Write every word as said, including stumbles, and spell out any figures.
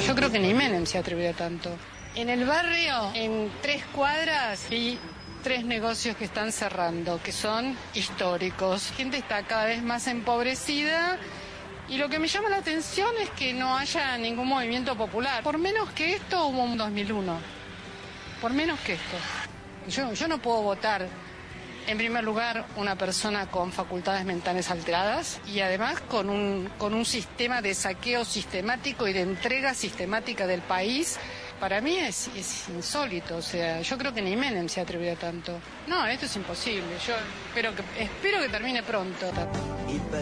Yo creo que ni Menem se atrevió a tanto. En el barrio, en tres cuadras, vi tres negocios que están cerrando, que son históricos. La gente está cada vez más empobrecida y lo que me llama la atención es que no haya ningún movimiento popular. Por menos que esto hubo un dos mil uno. Por menos que esto. Yo, yo no puedo votar, en primer lugar, una persona con facultades mentales alteradas y además con un, con un sistema de saqueo sistemático y de entrega sistemática del país. Para mí es, es insólito, o sea, yo creo que ni Menem se atrevió a tanto. No, esto es imposible, yo espero que, espero que termine pronto.